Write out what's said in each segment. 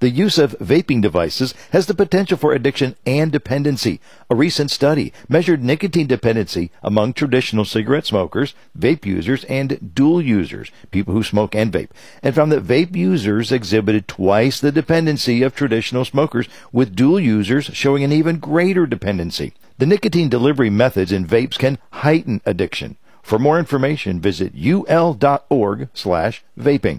The use of vaping devices has the potential for addiction and dependency. A recent study measured nicotine dependency among traditional cigarette smokers, vape users, and dual users, people who smoke and vape, and found that vape users exhibited twice the dependency of traditional smokers, with dual users showing an even greater dependency. The nicotine delivery methods in vapes can heighten addiction. For more information, visit ul.org/vaping.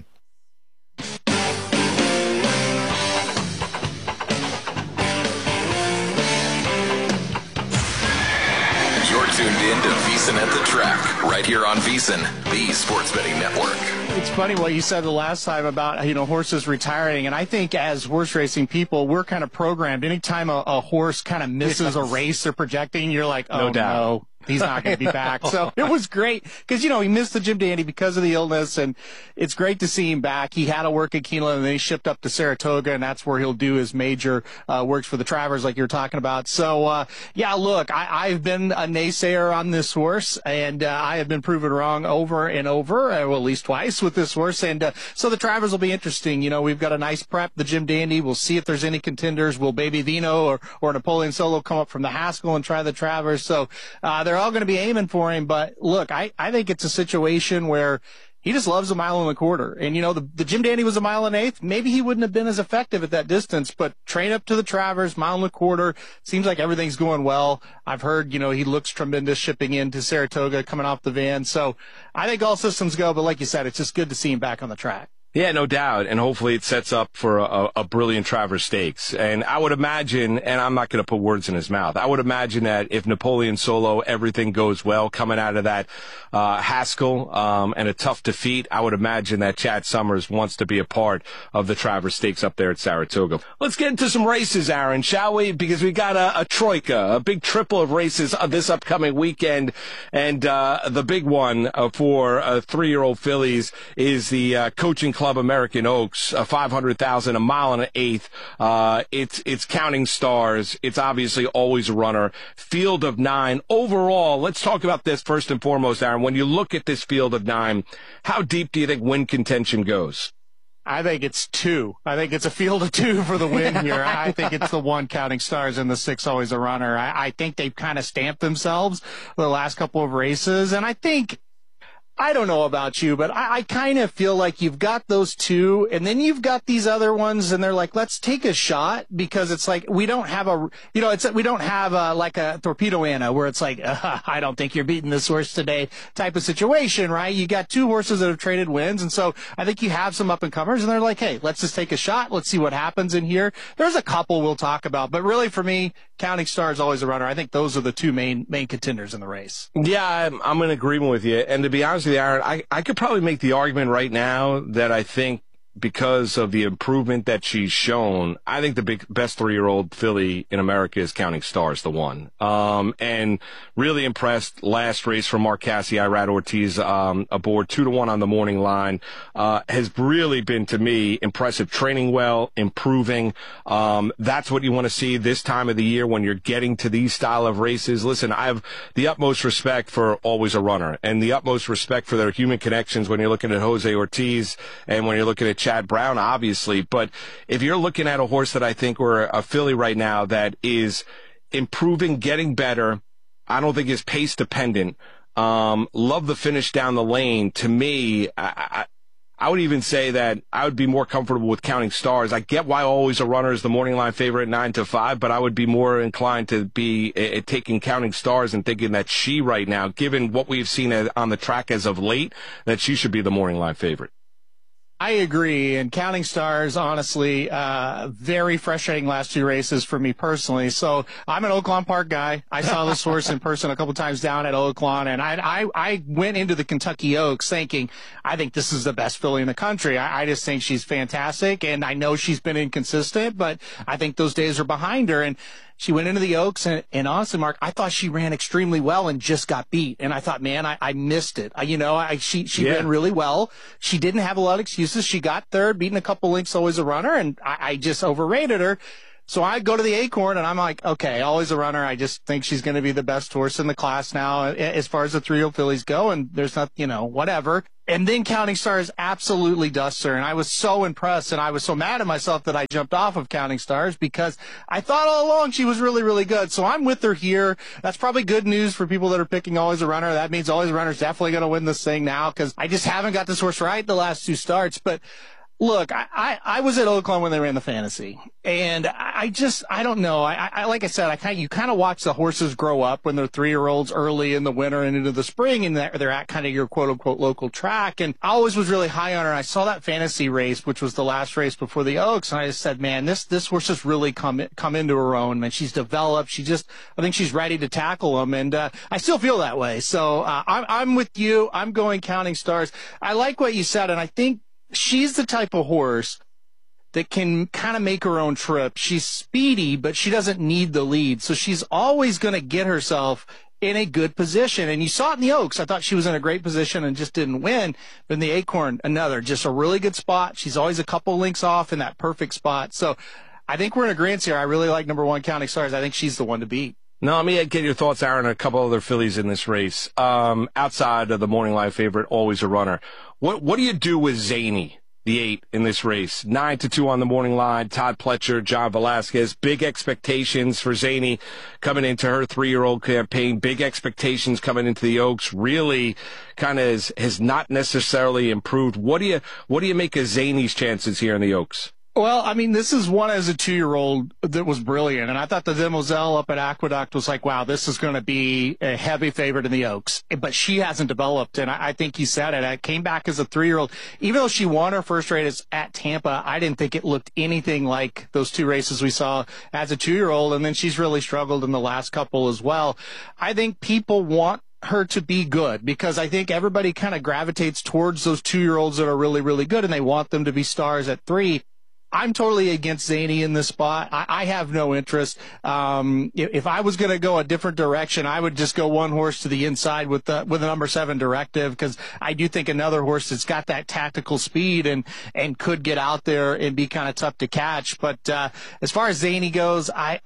Tuned in to VSiN at the Track, right here on VSiN, the Sports Betting Network. It's funny what you said the last time about, horses retiring, and I think as horse racing people, we're kind of programmed. Anytime a horse kind of misses a race they're projecting, you're like, oh, no. He's not going to be back. So it was great because, he missed the Jim Dandy because of the illness, and it's great to see him back. He had to work at Keeneland, and then he shipped up to Saratoga, and that's where he'll do his major works for the Travers like you're talking about. So, look, I've been a naysayer on this horse, and I have been proven wrong over and over, well, at least twice with this horse. And so the Travers will be interesting. We've got a nice prep, the Jim Dandy. We'll see if there's any contenders. Will Baby Vino or Napoleon Solo come up from the Haskell and try the Travers? So they're all going to be aiming for him. But look, I think it's a situation where he just loves a mile and a quarter. And, the Jim Dandy was a mile and an eighth. Maybe he wouldn't have been as effective at that distance, but train up to the Travers, mile and a quarter. Seems like everything's going well. I've heard, he looks tremendous shipping into Saratoga, coming off the van. So I think all systems go, but like you said, it's just good to see him back on the track. Yeah, no doubt. And hopefully it sets up for a brilliant Travers Stakes. And I would imagine, and I'm not going to put words in his mouth, I would imagine that if Napoleon Solo, everything goes well coming out of that Haskell and a tough defeat, I would imagine that Chad Summers wants to be a part of the Travers Stakes up there at Saratoga. Let's get into some races, Aaron, shall we? Because we got a troika, a big triple of races this upcoming weekend. And the big one for 3-year-old fillies is the Coaching Club American Oaks, 500,000, a mile and an eighth. It's Counting Stars. It's obviously Always a Runner. Field of 9. Overall, let's talk about this first and foremost, Aaron. When you look at this field of 9, how deep do you think win contention goes? I think it's 2. I think it's a field of 2 for the win here. I think it's the 1 Counting Stars and the 6 Always a Runner. I think they've kind of stamped themselves the last couple of races, and I don't know about you, but I kind of feel like you've got those 2, and then you've got these other ones, and they're like, let's take a shot, because it's like we don't have like a Torpedo Anna where it's like, I don't think you're beating this horse today type of situation, right? You got 2 horses that have traded wins, and so I think you have some up-and-comers, and they're like, hey, let's just take a shot. Let's see what happens in here. There's a couple we'll talk about, but really for me, Counting Stars, Always a Runner. I think those are the 2 main contenders in the race. Yeah, I'm in agreement with you, and to be honest with you, Aaron, I could probably make the argument right now that I think because of the improvement that she's shown, I think the best 3-year-old filly in America is Counting Stars, the one. And really impressed last race from Mark Cassidy, Irad Ortiz, aboard 2-1 on the morning line. Has really been, to me, impressive. Training well, improving. That's what you want to see this time of the year when you're getting to these style of races. Listen, I have the utmost respect for Always a Runner and the utmost respect for their human connections when you're looking at Jose Ortiz and when you're looking at Chad Brown, obviously. But if you're looking at a horse that I think, or a filly right now that is improving, getting better, I don't think is pace dependent. Love the finish down the lane. To me, I would even say that I would be more comfortable with Counting Stars. I get why Always a Runner is the morning line favorite 9-5, but I would be more inclined to be taking Counting Stars and thinking that she right now, given what we've seen on the track as of late, that she should be the morning line favorite. I agree, and Counting Stars, honestly, very frustrating last 2 races for me personally. So I'm an Oaklawn Park guy. I saw this horse in person a couple times down at Oaklawn, and I went into the Kentucky Oaks thinking, I think this is the best filly in the country. I just think she's fantastic, and I know she's been inconsistent, but I think those days are behind her. And she went into the Oaks, and honestly, Mark, I thought she ran extremely well and just got beat. And I thought, man, I missed it. She ran really well. She didn't have a lot of excuses. She got third, beating a couple lengths, Always a Runner, and I just overrated her. So I go to the Acorn, and I'm like, okay, Always a Runner. I just think she's going to be the best horse in the class now as far as the 3-year-old fillies go, and there's not, whatever. And then Counting Stars absolutely dusts her. And I was so impressed, and I was so mad at myself that I jumped off of Counting Stars because I thought all along she was really, really good. So I'm with her here. That's probably good news for people that are picking Always a Runner. That means Always a Runner is definitely going to win this thing now because I just haven't got this horse right the last 2 starts. But look, I was at Oakland when they ran the fantasy, and I don't know. Like I said, you kind of watch the horses grow up when they're 3-year-olds early in the winter and into the spring, and they're at kind of your quote unquote local track. And I always was really high on her. I saw that fantasy race, which was the last race before the Oaks, and I just said, man, this horse has really come into her own. Man, she's developed. I think she's ready to tackle them, and I still feel that way. So I'm with you. I'm going Counting Stars. I like what you said, and I think she's the type of horse that can kind of make her own trip. She's speedy, but she doesn't need the lead. So she's always going to get herself in a good position. And you saw it in the Oaks. I thought she was in a great position and just didn't win. But in the Acorn, just a really good spot. She's always a couple links off in that perfect spot. So I think we're in agreement here. I really like number 1 Counting Stars. I think she's the one to beat. No, let me get your thoughts, Aaron, on a couple other fillies in this race. Outside of the morning live favorite, Always a Runner. What do you do with Zany, the 8 in this race? 9-2 on the morning line. Todd Pletcher, John Velasquez. Big expectations for Zany coming into her 3-year-old campaign. Big expectations coming into the Oaks. Really kind of has not necessarily improved. What do you make of Zany's chances here in the Oaks? Well, I mean, this is one as a 2-year-old that was brilliant. And I thought the Demoiselle up at Aqueduct was like, wow, this is going to be a heavy favorite in the Oaks. But she hasn't developed. And I think you said it. I came back as a 3-year-old. Even though she won her first race at Tampa, I didn't think it looked anything like those 2 races we saw as a 2-year-old. And then she's really struggled in the last couple as well. I think people want her to be good because I think everybody kind of gravitates towards those 2-year-olds that are really, really good, and they want them to be stars at 3. I'm totally against Zany in this spot. I have no interest. If I was going to go a different direction, I would just go one horse to the inside with the number 7 Directive, because I do think another horse that's got that tactical speed and could get out there and be kind of tough to catch. But as far as Zany goes, I'm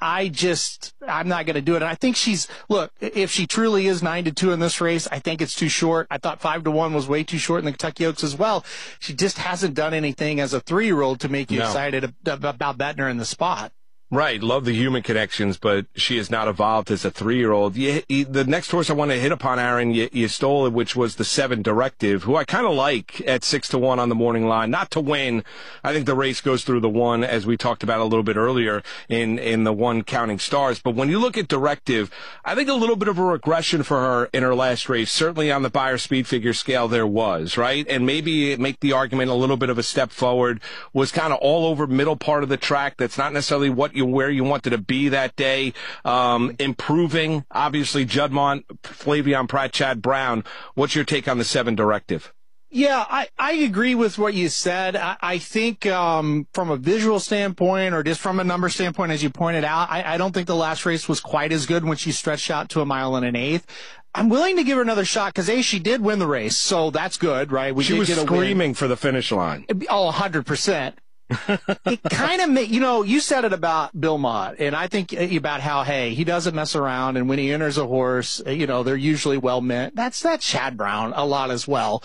not going to do it. And I think if she truly is 9-2 in this race, I think it's too short. I thought 5-1 was way too short in the Kentucky Oaks as well. She just hasn't done anything as a 3-year-old to make you excited about betting her in the spot. Right. Love the human connections, but she has not evolved as a 3-year-old. The next horse I want to hit upon, Aaron, you stole it, which was the 7 Directive, who I kind of like at 6-1 on the morning line. Not to win. I think the race goes through the 1, as we talked about a little bit earlier in the 1 Counting Stars. But when you look at Directive, I think a little bit of a regression for her in her last race. Certainly on the Beyer speed figure scale there was, right? And maybe make the argument a little bit of a step forward. Was kind of all over middle part of the track. That's not necessarily where you wanted to be that day. Improving, obviously, Juddmonte, Flavien Prat, Chad Brown. What's your take on the 7 Directive? Yeah, I agree with what you said. I think from a visual standpoint, or just from a number standpoint, as you pointed out, I don't think the last race was quite as good when she stretched out to 1 1/8. I'm willing to give her another shot because, she did win the race, so that's good, right? She was screaming for the finish line. Oh, 100%. It kind of you said it about Bill Mott, and I think about how, he doesn't mess around, and when he enters a horse, they're usually well meant. That's Chad Brown a lot as well.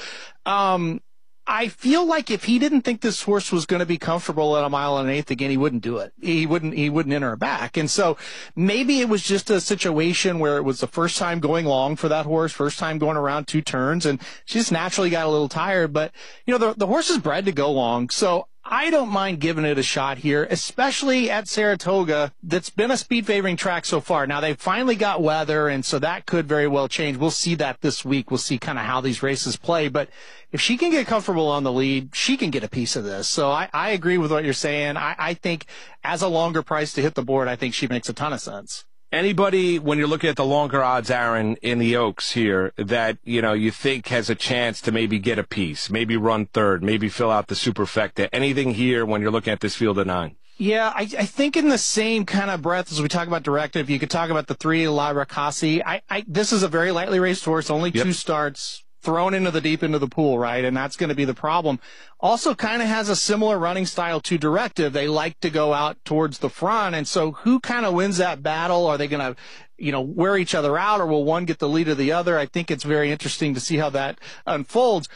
I feel like if he didn't think this horse was going to be comfortable at 1 1/8 again, he wouldn't do it. He wouldn't enter her back. And so maybe it was just a situation where it was the first time going long for that horse, first time going around 2 turns, and she just naturally got a little tired. But, the horse is bred to go long. So I don't mind giving it a shot here, especially at Saratoga. That's been a speed favoring track so far. Now they've finally got weather, and so that could very well change. We'll see that this week. We'll see kind of how these races play. But if she can get comfortable on the lead, she can get a piece of this. So I agree with what you're saying. I think as a longer price to hit the board, I think she makes a ton of sense. Anybody, when you're looking at the longer odds, Aaron, in the Oaks here, that, you think has a chance to maybe get a piece, maybe run 3rd, maybe fill out the superfecta, anything here when you're looking at this field of 9? Yeah, I think in the same kind of breath as we talk about Directive, you could talk about the 3 La Ricassi. This is a very lightly raced horse, only 2 starts. Thrown into the deep end of the pool, right? And that's going to be the problem. Also kind of has a similar running style to Directive. They like to go out towards the front. And so who kind of wins that battle? Are they going to, wear each other out, or will one get the lead of the other? I think it's very interesting to see how that unfolds.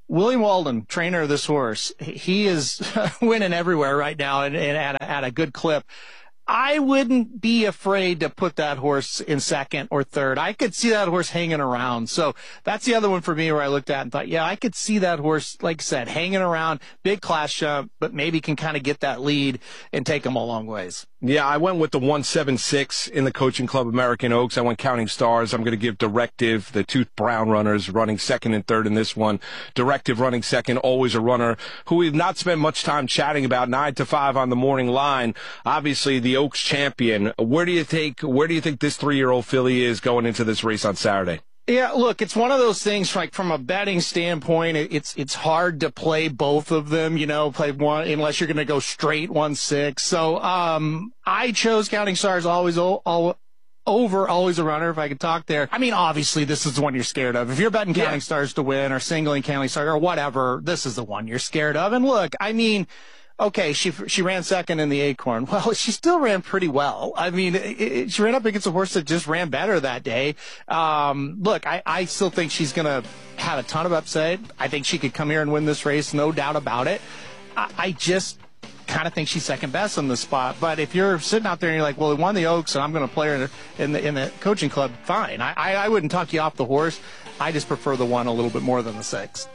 William Walden, trainer of this horse, he is winning everywhere right now and at a good clip. I wouldn't be afraid to put that horse in second or third. I could see that horse hanging around. So that's the other one for me where I looked at and thought, yeah, I could see that horse, like I said, hanging around, big class jump, but maybe can kind of get that lead and take them a long ways. Yeah, I went with the 176 in the Coaching Club American Oaks. I went Counting Stars. I'm going to give Directive, the two brown runners, running second and third in this one. Directive running second, always a runner who we've not spent much time chatting about. 9-5 on the morning line. Obviously, the Oaks champion. Where do you think this 3-year-old filly is going into this race on Saturday? Yeah, look, it's one of those things, like from a betting standpoint, it's hard to play both of them, play one unless you're going to go straight 1-6. So I chose Counting Stars always over Always a Runner, if I could talk there. I mean, obviously, this is the one you're scared of. If you're betting Counting Stars to win or singling Counting Stars or whatever, this is the one you're scared of. And look, I mean, okay, she ran second in the Acorn. Well, she still ran pretty well. I mean, she ran up against a horse that just ran better that day. Look, I still think she's going to have a ton of upside. I think she could come here and win this race, no doubt about it. I just kind of think she's second best on the spot. But if you're sitting out there and you're like, well, we won the Oaks and I'm going to play her in the Coaching Club, fine. I wouldn't talk you off the horse. I just prefer the 1 a little bit more than the 6.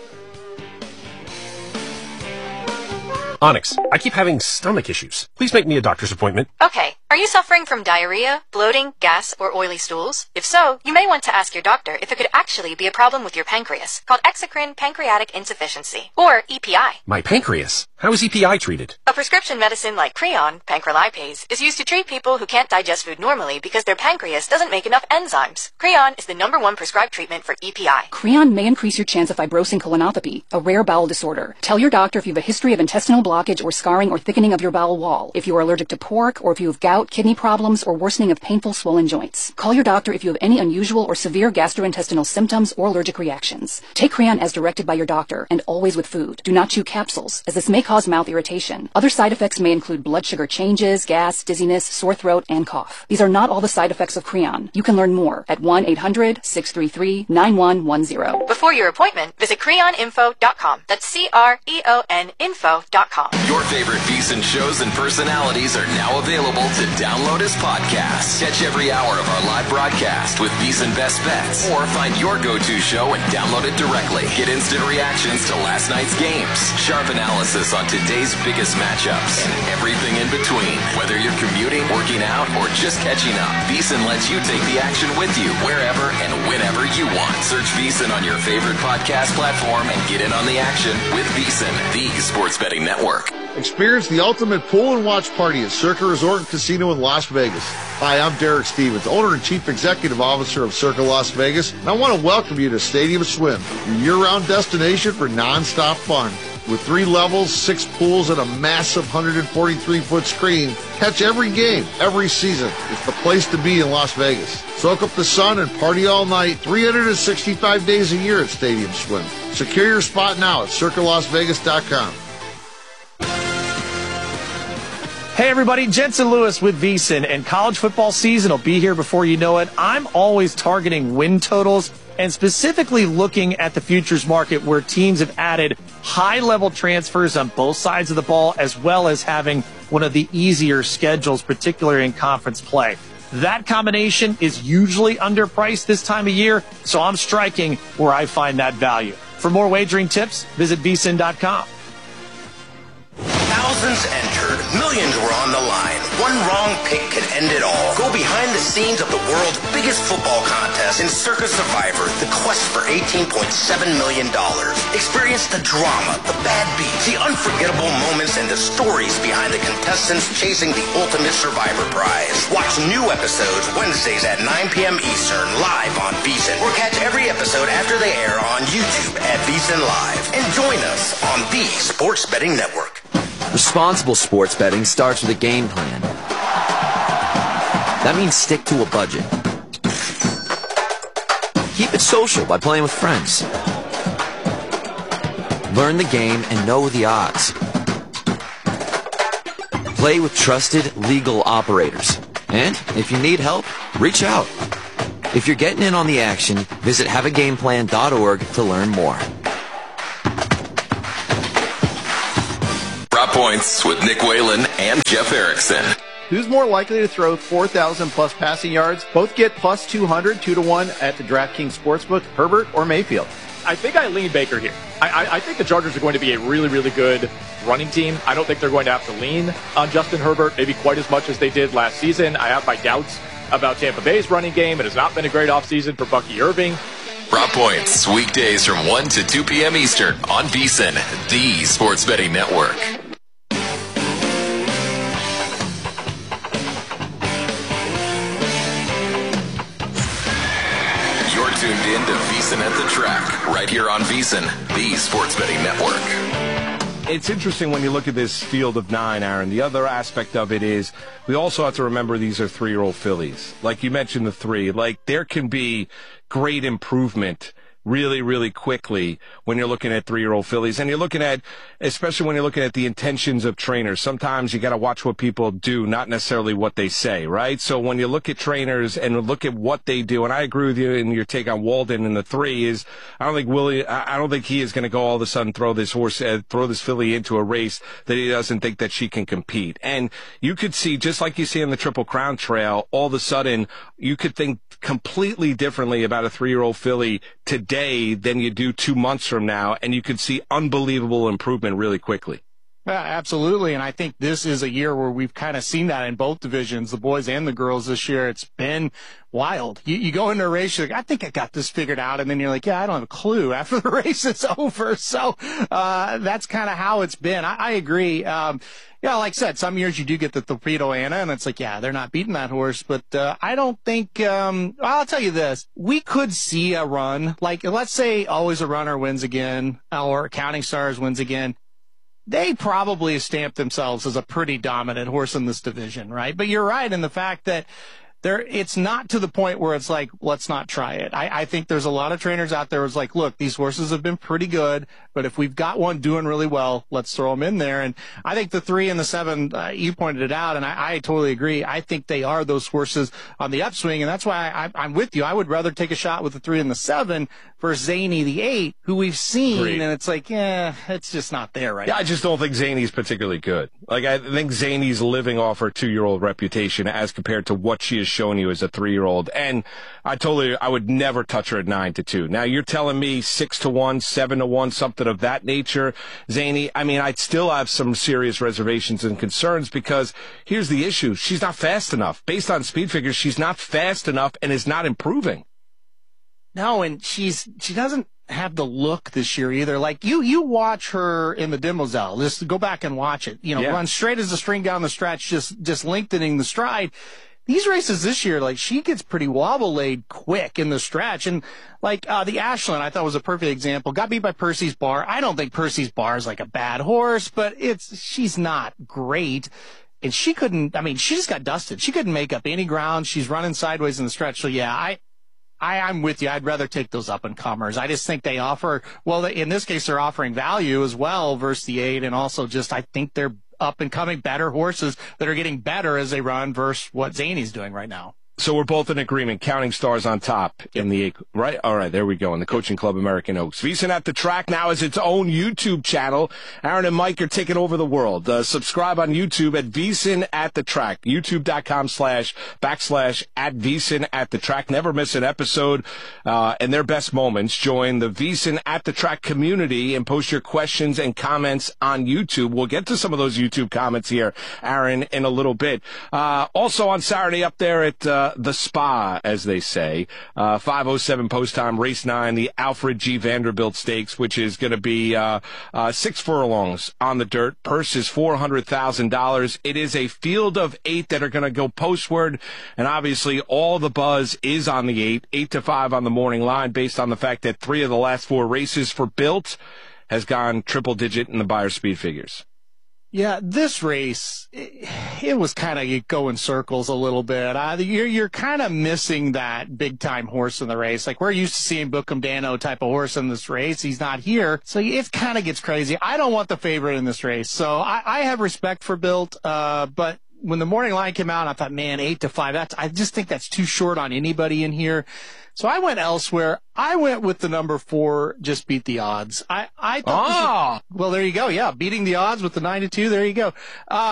Onyx, I keep having stomach issues. Please make me a doctor's appointment. Okay. Are you suffering from diarrhea, bloating, gas, or oily stools? If so, you may want to ask your doctor if it could actually be a problem with your pancreas, called exocrine pancreatic insufficiency, or EPI. My pancreas? How is EPI treated? A prescription medicine like Creon, pancrelipase, is used to treat people who can't digest food normally because their pancreas doesn't make enough enzymes. Creon is the #1 prescribed treatment for EPI. Creon may increase your chance of fibrosing colonopathy, a rare bowel disorder. Tell your doctor if you have a history of intestinal blockage or scarring or thickening of your bowel wall, if you are allergic to pork, or if you have gout, kidney problems, or worsening of painful swollen joints. Call your doctor if you have any unusual or severe gastrointestinal symptoms or allergic reactions. Take Creon as directed by your doctor, and always with food. Do not chew capsules, as this may cause mouth irritation. Other side effects may include blood sugar changes, gas, dizziness, sore throat, and cough. These are not all the side effects of Creon. You can learn more at 1-800-633-9110. Before your appointment, visit creoninfo.com. That's CREON info.com. Your favorite VSiN shows and personalities are now available to download as podcasts. Catch every hour of our live broadcast with VSiN Best Bets, or find your go-to show and download it directly. Get instant reactions to last night's games, sharp analysis on today's biggest matchups, and everything in between. Whether you're commuting, working out, or just catching up, VSiN lets you take the action with you wherever and whenever you want. Search VSiN on your favorite podcast platform and get in on the action with VSiN, the sports betting network. Experience the ultimate pool and watch party at Circa Resort and Casino in Las Vegas. Hi, I'm Derek Stevens, owner and chief executive officer of Circa Las Vegas, and I want to welcome you to Stadium Swim, your year-round destination for non-stop fun. With 3 levels, 6 pools, and a massive 143-foot screen, catch every game, every season. It's the place to be in Las Vegas. Soak up the sun and party all night, 365 days a year at Stadium Swim. Secure your spot now at CircaLasVegas.com. Hey everybody, Jensen Lewis with VSiN, and college football season will be here before you know it. I'm always targeting win totals and specifically looking at the futures market where teams have added high-level transfers on both sides of the ball, as well as having one of the easier schedules, particularly in conference play. That combination is usually underpriced this time of year, so I'm striking where I find that value. For more wagering tips, visit vsin.com. Thousands entered, millions were on the line. One wrong pick could end it all. Go behind the scenes of the world's biggest football contest in Circa Survivor, the quest for $18.7 million. Experience the drama, the bad beats, the unforgettable moments, and the stories behind the contestants chasing the ultimate Survivor prize. Watch new episodes Wednesdays at 9 p.m. Eastern, live on VSiN, or catch every episode after they air on YouTube at VSiN Live. And join us on the Sports Betting Network. Responsible sports betting starts with a game plan. That means stick to a budget. Keep it social by playing with friends. Learn the game and know the odds. Play with trusted legal operators. And if you need help, reach out. If you're getting in on the action, visit haveagameplan.org to learn more. Points with Nick Whalen and Jeff Erickson. Who's more likely to throw 4,000 plus passing yards? Both get plus 200, 2-1 at the DraftKings Sportsbook, Herbert or Mayfield. I think I lean Baker here. I think the Chargers are going to be a really, really good running team. I don't think they're going to have to lean on Justin Herbert maybe quite as much as they did last season. I have my doubts about Tampa Bay's running game. It has not been a great offseason for Bucky Irving. Raw Points, weekdays from 1 to 2 p.m. Eastern on VSiN, the Sports Betting Network. You're tuned in to VSiN at the Track, right here on VSiN, the Sports Betting Network. It's interesting when you look at this field of 9, Aaron. The other aspect of it is we also have to remember these are 3-year-old fillies. Like you mentioned the 3. Like there can be great improvement really, really quickly when you're looking at 3-year-old fillies. And you're looking at, especially when you're looking at the intentions of trainers, sometimes you got to watch what people do, not necessarily what they say, right? So when you look at trainers and look at what they do, and I agree with you in your take on Walden and the 3 is, I don't think he is going to go all of a sudden throw this filly into a race that he doesn't think that she can compete. And you could see, just like you see in the Triple Crown Trail, all of a sudden you could think completely differently about a 3-year-old filly today than you do 2 months from now, and you could see unbelievable improvement really quickly. Yeah, absolutely. And I think this is a year where we've kind of seen that in both divisions, the boys and the girls this year. It's been wild. You go into a race, you're like, I think I got this figured out. And then you're like, yeah, I don't have a clue after the race is over. So that's kind of how it's been. I agree. Yeah, like I said, some years you do get the Torpedo Anna, and it's like, yeah, they're not beating that horse. But I don't think I'll tell you this. We could see a run. Like, let's say Always a Runner wins again, or Counting Stars wins again. They probably stamped themselves as a pretty dominant horse in this division, right? But you're right in the fact that it's not to the point where it's like, let's not try it. I think there's a lot of trainers out there who's like, look, these horses have been pretty good, but if we've got one doing really well, let's throw them in there. And I think the 3 and the 7, you pointed it out, and I totally agree. I think they are those horses on the upswing, and that's why I'm with you. I would rather take a shot with the 3 and the 7 versus Zany, the 8, who we've seen, Great. And it's like, it's just not there right now. I just don't think Zany's particularly good. Like, I think Zany's living off her 2-year-old reputation as compared to what she has shown you as a 3-year-old. And I would never touch her at 9-2. Now, you're telling me 6-1, 7-1, something of that nature, Zany. I mean, I'd still have some serious reservations and concerns because here's the issue. She's not fast enough. Based on speed figures, she's not fast enough and is not improving. No, and she doesn't have the look this year either. Like you watch her in the Demoiselle. Just go back and watch it. Run straight as a string down the stretch, just lengthening the stride. These races this year, like, she gets pretty wobble-laid quick in the stretch. And, like, the Ashland, I thought was a perfect example. Got beat by Percy's Bar. I don't think Percy's Bar is, like, a bad horse, but she's not great. And she just got dusted. She couldn't make up any ground. She's running sideways in the stretch. So, yeah, I'm with you. I'd rather take those up-and-comers. I just think they offer, well, in this case, they're offering value as well versus the 8. And also just, I think they're up-and-coming better horses that are getting better as they run versus what Zany's doing right now. So we're both in agreement. Counting Stars on top in the 8, right? All right, there we go. In the Coaching Club American Oaks. VSiN at the Track now has its own YouTube channel. Aaron and Mike are taking over the world. Subscribe on YouTube at VSiN at the Track. YouTube.com//@VSiN at the Track. Never miss an episode and their best moments. Join the VSiN at the Track community and post your questions and comments on YouTube. We'll get to some of those YouTube comments here, Aaron, in a little bit. Also on Saturday up there at the Spa, as they say, 5:07 post time, race 9, the Alfred G. Vanderbilt Stakes, which is going to be 6 furlongs on the dirt. Purse is $400,000. It is a field of 8 that are going to go postward, and obviously all the buzz is on the 8-5 on the morning line, based on the fact that 3 of the last 4 races for Bilt has gone triple digit in the buyer speed figures. Yeah, this race, it was kind of go in circles a little bit. You're kind of missing that big-time horse in the race. Like, we're used to seeing Bookham Dano type of horse in this race. He's not here, so it kind of gets crazy. I don't want the favorite in this race, so I have respect for Bilt, but when the morning line came out, I thought, man, 8-5, I just think that's too short on anybody in here. So I went elsewhere. I went with the number 4, Just Beat the Odds. I thought, well, there you go. Yeah. Beating the odds with the 9-2. There you go.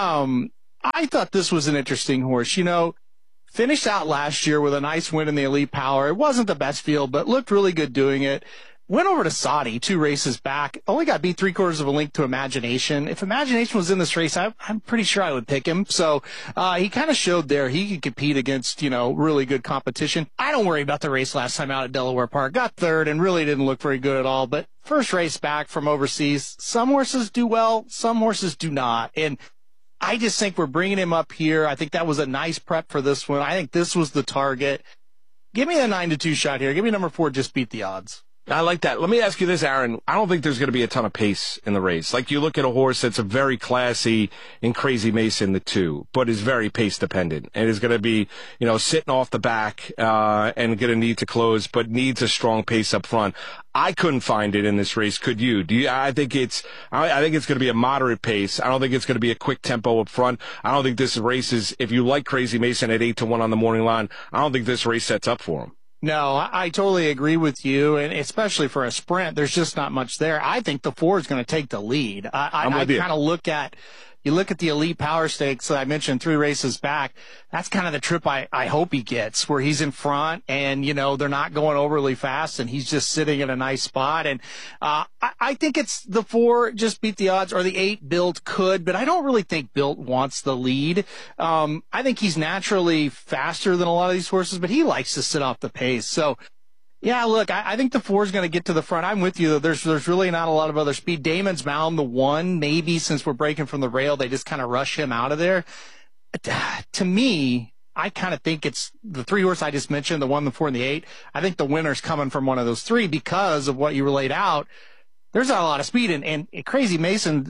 I thought this was an interesting horse. Finished out last year with a nice win in the Elite Power. It wasn't the best field, but looked really good doing it. Went over to Saudi 2 races back. Only got beat 3/4 of a length to Imagination. If Imagination was in this race, I'm pretty sure I would pick him. So, he kind of showed there he could compete against, really good competition. I don't worry about the race last time out at Delaware Park. Got 3rd and really didn't look very good at all. But first race back from overseas, some horses do well, some horses do not. And I just think we're bringing him up here. I think that was a nice prep for this one. I think this was the target. Give me the 9-2 shot here. Give me number 4, Just Beat the Odds. I like that. Let me ask you this, Aaron. I don't think there's going to be a ton of pace in the race. Like, you look at a horse that's a very classy in Crazy Mason, the 2, but is very pace dependent and is going to be, sitting off the back, and going to need to close, but needs a strong pace up front. I couldn't find it in this race. Could you? I think it's going to be a moderate pace. I don't think it's going to be a quick tempo up front. I don't think this race is, if you like Crazy Mason at 8-1 on the morning line, I don't think this race sets up for him. No, I totally agree with you, and especially for a sprint, there's just not much there. I think the 4 is going to take the lead. I kind of look at the Elite Power Stakes that I mentioned 3 races back. That's kind of the trip I hope he gets, where he's in front and, they're not going overly fast and he's just sitting in a nice spot. And, I think it's the 4, Just Beat the Odds, or the 8, Built could, but I don't really think Built wants the lead. I think he's naturally faster than a lot of these horses, but he likes to sit off the pace. So, yeah, look, I think the 4 is going to get to the front. I'm with you. There's really not a lot of other speed. Damon's Mound, the 1, maybe since we're breaking from the rail, they just kind of rush him out of there. To me, I kind of think it's the 3 horse I just mentioned, the 1, the 4, and the 8. I think the winner's coming from one of those 3 because of what you laid out. There's not a lot of speed, and Crazy Mason,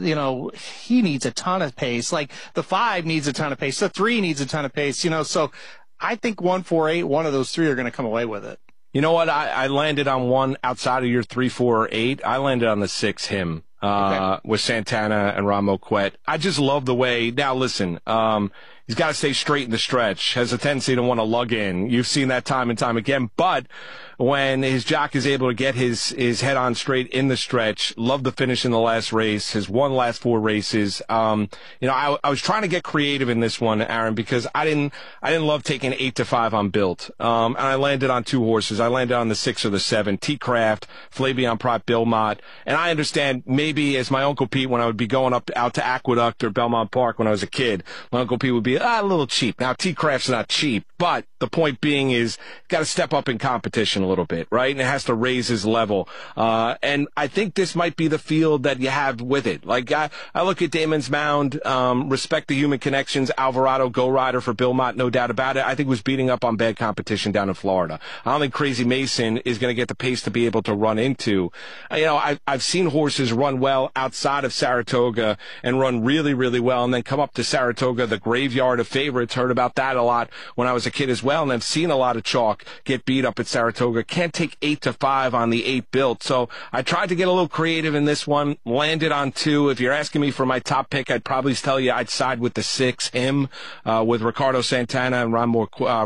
he needs a ton of pace. Like, the 5 needs a ton of pace. The 3 needs a ton of pace, so I think 1, 4, 8, one of those 3 are going to come away with it. You know what? I landed on one outside of your 3, 4, or 8. I landed on the 6, him, with Santana and Ron Moquett. I just love the way. Now, listen, he's got to stay straight in the stretch. Has a tendency to want to lug in. You've seen that time and time again. But when his jock is able to get his head on straight in the stretch, love the finish in the last race, his last 4 races. I was trying to get creative in this one, Aaron, because I didn't love taking 8-5 on Built. And I landed on 2 horses. I landed on the 6 or the 7, T-Craft, Flavien Prat, Bilmont. And I understand maybe as my Uncle Pete, when I would be going out to Aqueduct or Belmont Park when I was a kid, my Uncle Pete would be a little cheap. Now, T-Craft's not cheap, but the point being is got to step up in competition a little bit, right? And it has to raise his level. And I think this might be the field that you have with it. Like, I look at Damon's Mound, respect the human connections, Alvarado, Go Rider for Bilmont, no doubt about it. I think was beating up on bad competition down in Florida. I don't think Crazy Mason is going to get the pace to be able to run into. I've seen horses run well outside of Saratoga and run really, really well, and then come up to Saratoga, the graveyard of favorites. Heard about that a lot when I was a kid as well, and I've seen a lot of chalk get beat up at Saratoga. Can't take 8-5 on the 8 Built. So I tried to get a little creative in this one, landed on 2. If you're asking me for my top pick, I'd probably tell you I'd side with the 6, him, with Ricardo Santana and Ron Moquett,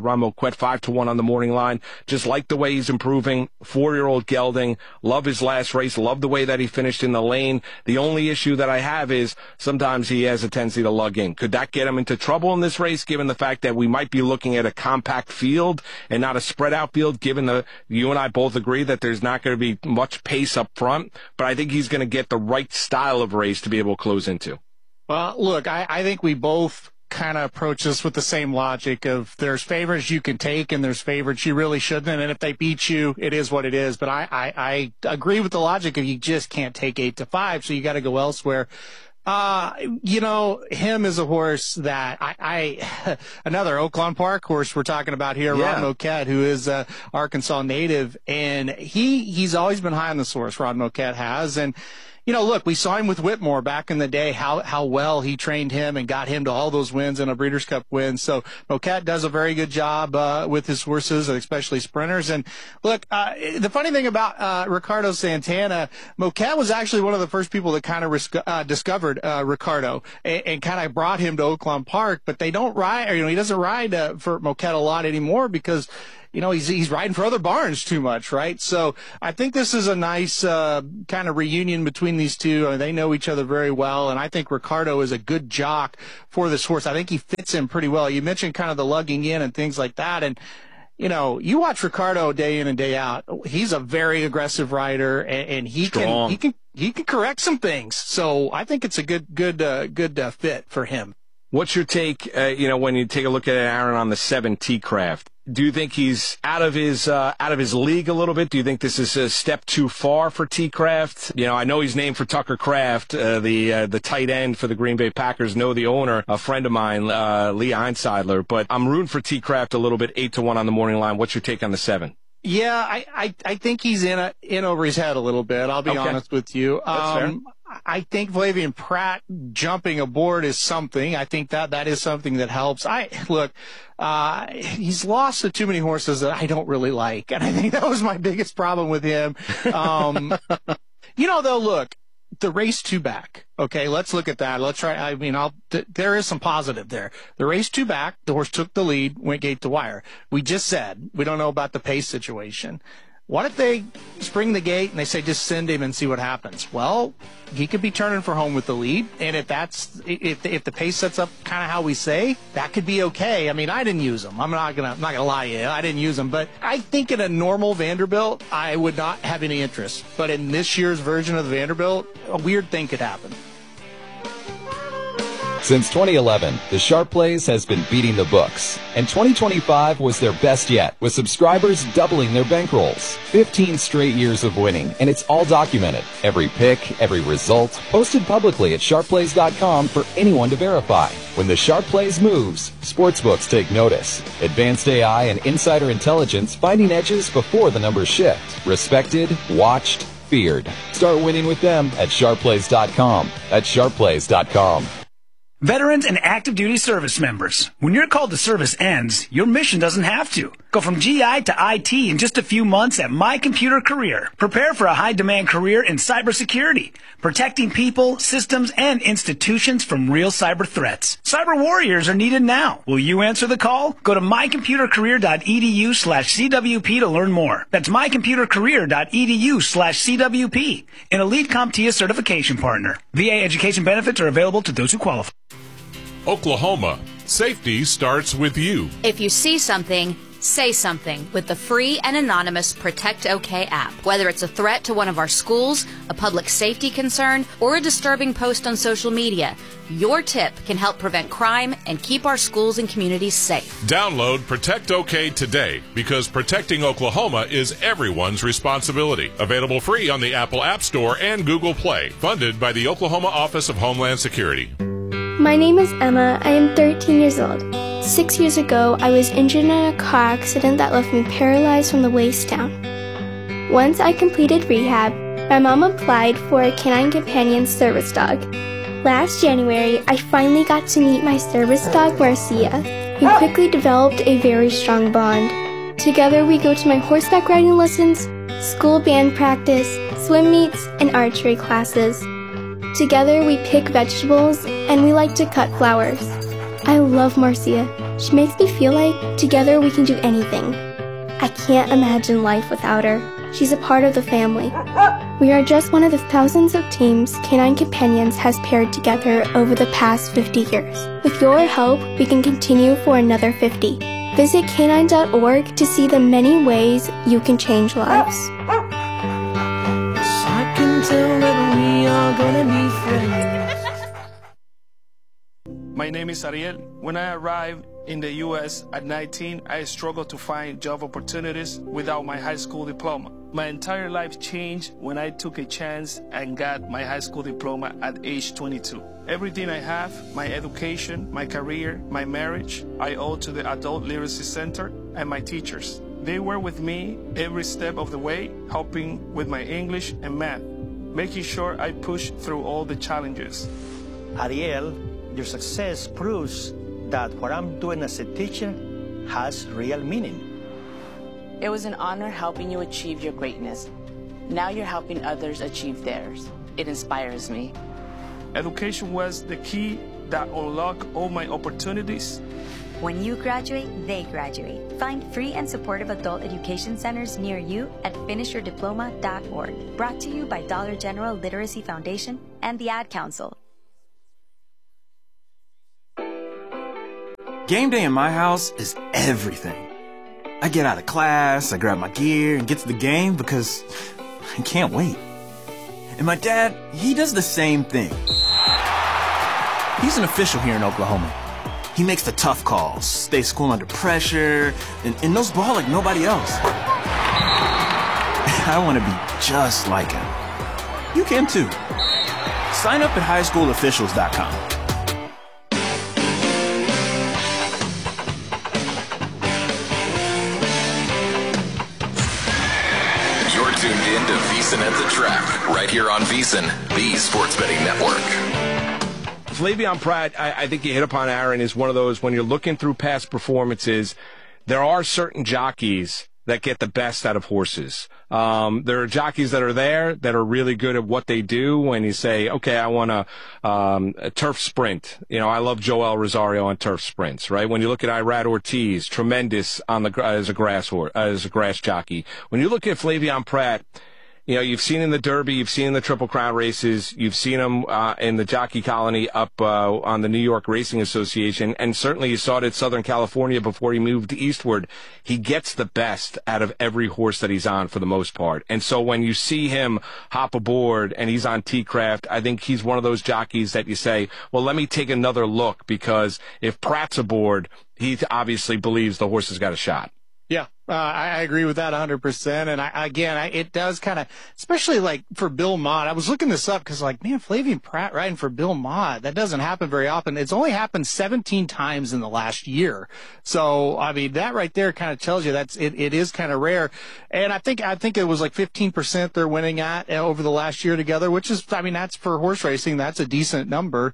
5-1 on the morning line. Just like the way he's improving. 4-year-old gelding. Love his last race. Love the way that he finished in the lane. The only issue that I have is sometimes he has a tendency to lug in. Could that get him into trouble in this race, given the fact that we might be looking at a compact field and not a spread out field, given you and I both agree that there's not going to be much pace up front, but I think he's going to get the right style of race to be able to close into. Well, look, I think we both kind of approach this with the same logic of there's favorites you can take and there's favorites you really shouldn't, and if they beat you, it is what it is. But I agree with the logic of you just can't take 8-5, so you got to go elsewhere. Him is a horse that another Oaklawn Park horse we're talking about here, yeah. Ron Moquett, who is a Arkansas native, and he's always been high on the horse, Ron Moquett has, and look, we saw him with Whitmore back in the day, how well he trained him and got him to all those wins and a Breeders' Cup win. So Moquett does a very good job with his horses, especially sprinters. And look, the funny thing about Ricardo Santana, Moquett was actually one of the first people that kind of discovered Ricardo and kind of brought him to Oaklawn Park. But they don't ride, he doesn't ride for Moquett a lot anymore because he's riding for other barns too much, right? So I think this is a nice kind of reunion between these two. I mean, they know each other very well, and I think Ricardo is a good jock for this horse. I think he fits him pretty well. You mentioned kind of the lugging in and things like that, and you watch Ricardo day in and day out. He's a very aggressive rider, and he can correct some things. So I think it's a good fit for him. What's your take, when you take a look at Aaron on the 7 T-Craft? Do you think he's out of his league a little bit? Do you think this is a step too far for T-Craft? I know he's named for Tucker Kraft, the tight end for the Green Bay Packers. Know the owner, a friend of mine, Lee Einseidler. But I'm rooting for T-Craft a little bit, 8-1 on the morning line. What's your take on the 7? Yeah, I think he's in over his head a little bit. I'll be honest with you. That's fair. I think Flavien Prat jumping aboard is something. I think that is something that helps. He's lost to too many horses that I don't really like, and I think that was my biggest problem with him. Though, look, the race 2 back. Okay, let's look at that. Let's try. There is some positive there. The race 2 back, the horse took the lead, went gate to wire. We just said we don't know about the pace situation. What if they spring the gate and they say just send him and see what happens? Well, he could be turning for home with the lead, and if the pace sets up kind of how we say, that could be okay. I mean, I didn't use him. I'm not gonna lie to you. I didn't use him, but I think in a normal Vanderbilt, I would not have any interest. But in this year's version of the Vanderbilt, a weird thing could happen. Since 2011, the Sharp Plays has been beating the books, and 2025 was their best yet, with subscribers doubling their bankrolls. 15 straight years of winning, and it's all documented. Every pick, every result, posted publicly at sharpplays.com for anyone to verify. When the Sharp Plays moves, sportsbooks take notice. Advanced AI and insider intelligence finding edges before the numbers shift. Respected, watched, feared. Start winning with them at sharpplays.com. That's sharpplays.com. Veterans and active duty service members. When your call to service ends, your mission doesn't have to. Go from GI to IT in just a few months at My Computer Career. Prepare for a high-demand career in cybersecurity, protecting people, systems, and institutions from real cyber threats. Cyber warriors are needed now. Will you answer the call? Go to mycomputercareer.edu/CWP to learn more. That's mycomputercareer.edu/CWP. An Elite CompTIA certification partner. VA education benefits are available to those who qualify. Oklahoma, safety starts with you. If you see something, say something with the free and anonymous Protect OK app. Whether it's a threat to one of our schools, a public safety concern, or a disturbing post on social media, your tip can help prevent crime and keep our schools and communities safe. Download Protect OK today, because protecting Oklahoma is everyone's responsibility. Available free on the Apple App Store and Google Play. Funded by the Oklahoma Office of Homeland Security. My name is Emma. I am 13 years old. 6 years ago, I was injured in a car accident that left me paralyzed from the waist down. Once I completed rehab, my mom applied for a Canine Companion service dog. Last January, I finally got to meet my service dog, Marcia. We quickly developed a very strong bond. Together, we go to my horseback riding lessons, school band practice, swim meets, and archery classes. Together, we pick vegetables, and we like to cut flowers. I love Marcia. She makes me feel like together we can do anything. I can't imagine life without her. She's a part of the family. We are just one of the thousands of teams Canine Companions has paired together over the past 50 years. With your help, we can continue for another 50. Visit canine.org to see the many ways you can change lives. I can tell that we are gonna be friends. My name is Ariel. When I arrived in the U.S. at 19, I struggled to find job opportunities without my high school diploma. My entire life changed when I took a chance and got my high school diploma at age 22. Everything I have, my education, my career, my marriage, I owe to the Adult Literacy Center and my teachers. They were with me every step of the way, helping with my English and math. making sure I push through all the challenges. Ariel, your success proves that what I'm doing as a teacher has real meaning. It was an honor helping you achieve your greatness. Now you're helping others achieve theirs. It inspires me. Education was the key that unlocked all my opportunities. When you graduate, they graduate. Find free and supportive adult education centers near you at finishyourdiploma.org. Brought to you by Dollar General Literacy Foundation and the Ad Council. Game day in my house is everything. I get out of class, I grab my gear, and get to the game because I can't wait. And my dad, he does the same thing. He's an official here in Oklahoma. He makes the tough calls, stays cool under pressure, and knows ball like nobody else. I want to be just like him. You can too. Sign up at highschoolofficials.com. You're tuned in to VSiN at the Track, right here on VSiN, the Sports Betting Network. Flavien Prat, I think you hit upon, Aaron, is one of those, when you're looking through past performances, there are certain jockeys that get the best out of horses. There are jockeys that are there that are really good at what they do. When you say, okay, I want a turf sprint. You know, I love Joel Rosario on turf sprints, right? When you look at Irad Ortiz, tremendous as a grass jockey. When you look at Flavien Prat, you know, you've seen in the Derby, you've seen in the Triple Crown races, you've seen him in the Jockey Colony up on the New York Racing Association, and certainly you saw it at Southern California before he moved eastward. He gets the best out of every horse that he's on for the most part. And so when you see him hop aboard and he's on T-Craft, I think he's one of those jockeys that you say, well, let me take another look, because if Pratt's aboard, he obviously believes the horse has got a shot. Yeah, I agree with that 100%. And it does kind of, especially like for Bill Mott. I was looking this up because, like, man, Flavien Prat riding for Bill Mott, that doesn't happen very often. It's only happened 17 times in the last year. So, I mean, that right there kind of tells you it is kind of rare. And I think it was like 15% they're winning at over the last year together, which is, I mean, that's for horse racing. That's a decent number.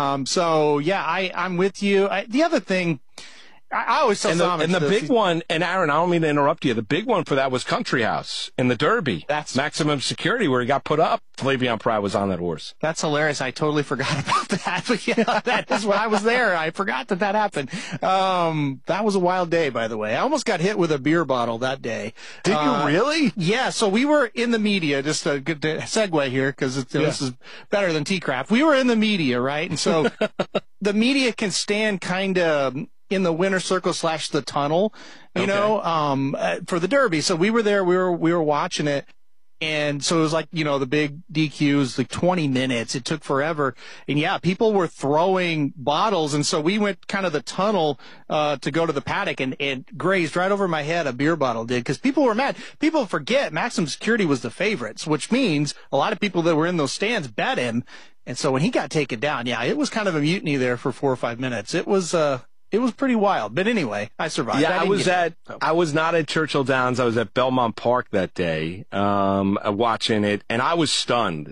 So yeah, I'm with you. The other thing, I always tell Tom, and the big one, and Aaron, I don't mean to interrupt you, the big one for that was Country House in the Derby. That's Maximum Security, where he got put up. Flavien Prat was on that horse. That's hilarious. I totally forgot about that. But yeah, that is when I was there. I forgot that happened. That was a wild day, by the way. I almost got hit with a beer bottle that day. Did you really? Yeah. So we were in the media, just a good segue here, because this is better than T-Craft. We were in the media, right? And so the media can stand kind of in the winner's circle / the tunnel, you know, for the Derby. So we were there, we were watching it. And so it was like, you know, the big DQs, like 20 minutes. It took forever. And yeah, people were throwing bottles. And so we went kind of the tunnel, to go to the paddock, and grazed right over my head. A beer bottle did, because people were mad. People forget Maximum Security was the favorites, which means a lot of people that were in those stands bet him. And so when he got taken down, yeah, it was kind of a mutiny there for 4 or 5 minutes. It was pretty wild. But anyway, I survived. Yeah, I was not at Churchill Downs. I was at Belmont Park that day, watching it, and I was stunned.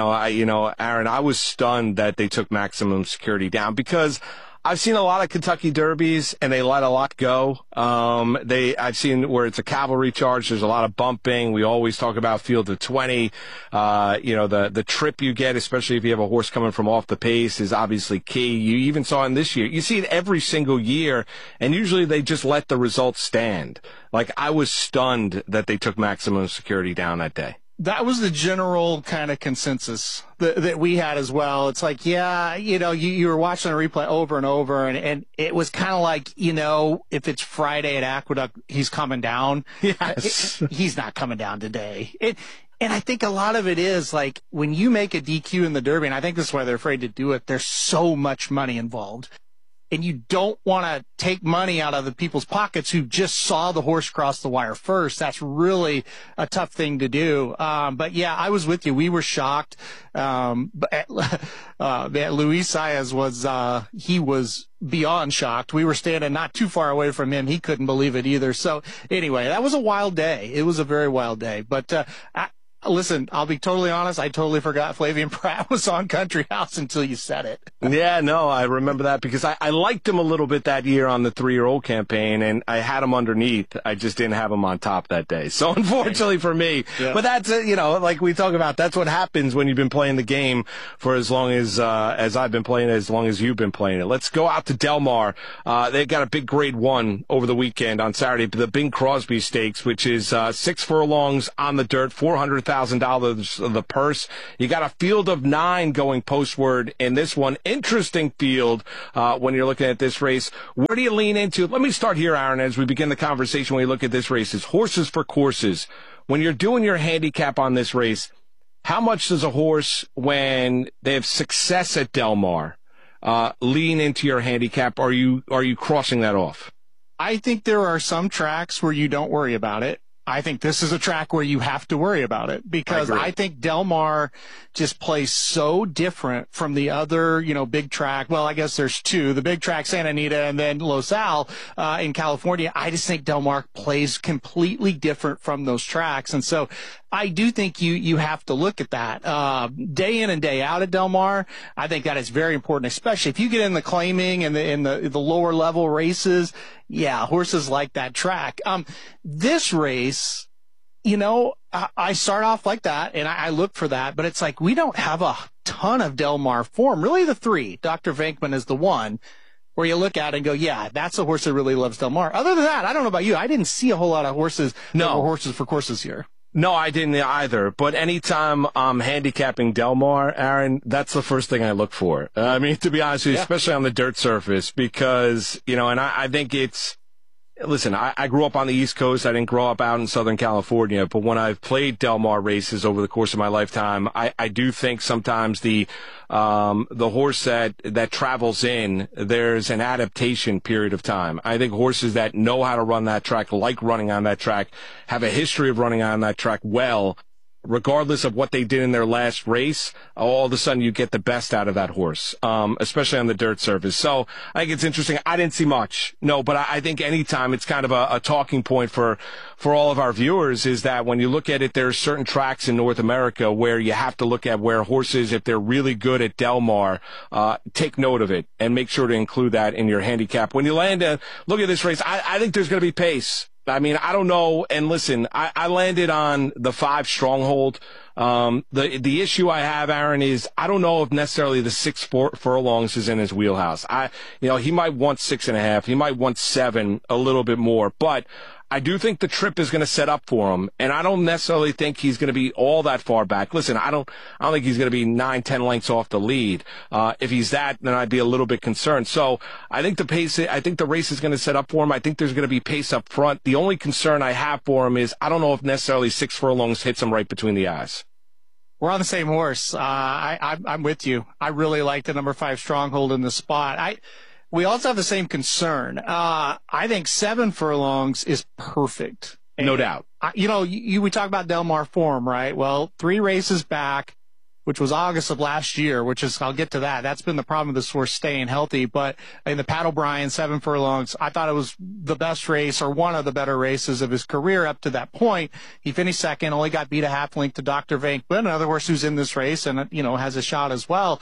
Aaron, I was stunned that they took Maximum Security down, because I've seen a lot of Kentucky Derbies, and they let a lot go. I've seen where it's a cavalry charge. There's a lot of bumping. We always talk about field of 20. The trip you get, especially if you have a horse coming from off the pace, is obviously key. You even saw in this year. You see it every single year, and usually they just let the results stand. Like, I was stunned that they took Maximum Security down that day. That was the general kind of consensus that we had as well. It's like, yeah, you know, you were watching the replay over and over, and it was kind of like, you know, if it's Friday at Aqueduct, he's coming down. Yes. He's not coming down today. And I think a lot of it is like, when you make a DQ in the Derby, and I think this is why they're afraid to do it, there's so much money involved. And you don't want to take money out of the people's pockets who just saw the horse cross the wire first. That's really a tough thing to do. But yeah, I was with you. We were shocked. Luis Saez he was beyond shocked. We were standing not too far away from him. He couldn't believe it either. So anyway, that was a wild day. It was a very wild day. But, Listen, I'll be totally honest. I totally forgot Flavian Pratt was on Country House until you said it. Yeah, no, I remember that because I liked him a little bit that year on the 3-year-old campaign, and I had him underneath. I just didn't have him on top that day. So unfortunately for me, but that's, like we talk about, that's what happens when you've been playing the game for as long as I've been playing it, as long as you've been playing it. Let's go out to Del Mar. They got a big grade 1 over the weekend on Saturday, the Bing Crosby Stakes, which is 6 furlongs on the dirt, $400,000 of the purse. You got a field of 9 going postward in this one. Interesting field when you're looking at this race. Where do you lean into? Let me start here, Aaron, as we begin the conversation when you look at this race. Is horses for courses. When you're doing your handicap on this race, how much does a horse, when they have success at Del Mar, lean into your handicap? Are you crossing that off? I think there are some tracks where you don't worry about it. I think this is a track where you have to worry about it because I think Del Mar just plays so different from the other, big track. Well, I guess there's 2, the big track, Santa Anita, and then Los Al, in California. I just think Del Mar plays completely different from those tracks. And so I do think you have to look at that, day in and day out at Del Mar. I think that is very important, especially if you get in the claiming and in the lower level races. Yeah, horses like that track. This race, I start off like that and I look for that, but it's like we don't have a ton of Del Mar form. Really the 3, Dr. Venkman is the one where you look at it and go, yeah, that's a horse that really loves Del Mar. Other than that, I don't know about you. I didn't see a whole lot of horses that were horses for courses here. No, I didn't either. But anytime I'm handicapping Del Mar, Aaron, that's the first thing I look for. To be honest with you, especially on the dirt surface, because, and I think it's, listen, I grew up on the East Coast. I didn't grow up out in Southern California. But when I've played Del Mar races over the course of my lifetime, I do think sometimes the horse that travels in, there's an adaptation period of time. I think horses that know how to run that track, like running on that track, have a history of running on that track well, regardless of what they did in their last race, all of a sudden you get the best out of that horse, especially on the dirt surface. So I think it's interesting. I didn't see much, no, but I think anytime it's kind of a talking point for all of our viewers is that when you look at it, there are certain tracks in North America where you have to look at where horses, if they're really good at Del Mar, take note of it and make sure to include that in your handicap. When you look at this race, I think there's going to be pace. I don't know. And listen, I landed on the 5 Stronghold. The issue I have, Aaron, is I don't know if necessarily the 6 furlongs is in his wheelhouse. He might want 6.5. He might want 7, a little bit more, but I do think the trip is going to set up for him, and I don't necessarily think he's going to be all that far back. Listen, I don't think he's going to be 9-10 lengths off the lead. If he's that, then I'd be a little bit concerned. So I think the race is going to set up for him. I think there's going to be pace up front. The only concern I have for him is I don't know if necessarily 6 furlongs hits him right between the eyes. We're on the same horse. I'm with you. I really like the number 5 Stronghold in the spot. We also have the same concern. I think 7 furlongs is perfect. No doubt. We talk about Del Mar form, right? Well, 3 races back, which was August of last year, I'll get to that. That's been the problem with this horse staying healthy. But in the Pat O'Brien 7 furlongs, I thought it was the best race or one of the better races of his career up to that point. He finished second, only got beat a half length to Dr. Venkman, another horse who's in this race and, has a shot as well.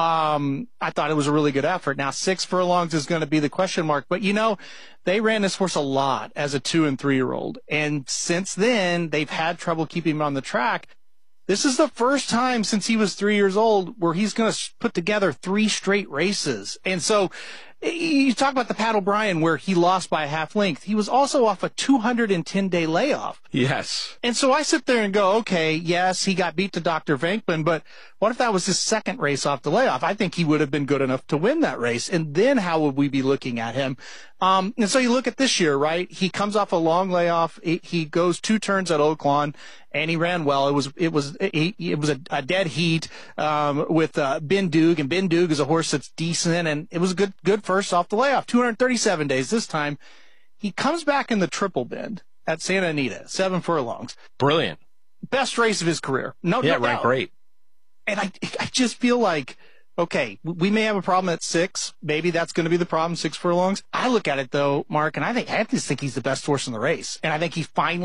I thought it was a really good effort. Now 6 furlongs is going to be the question mark, but they ran this horse a lot as a 2- and 3-year-old. And since then, they've had trouble keeping him on the track. This is the first time since he was 3 years old where he's going to put together 3 straight races. And so you talk about the Pat O'Brien where he lost by a half length. He was also off a 210-day layoff. Yes. And so I sit there and go, okay, yes, he got beat to Dr. Venkman, but what if that was his second race off the layoff? I think he would have been good enough to win that race. And then how would we be looking at him? And so you look at this year, right? He comes off a long layoff. He goes 2 turns at Oaklawn and he ran well. It was a dead heat, with, Ben Doog, and Ben Doog is a horse that's decent, and it was a good first off the layoff. 237 days this time. He comes back in the Triple Bend at Santa Anita, 7 furlongs. Brilliant. Best race of his career. No doubt. Great. And I just feel like, okay, we may have a problem at 6. Maybe that's going to be the problem, 6 furlongs. I look at it though, Mark, and I just think he's the best horse in the race. And I think he finally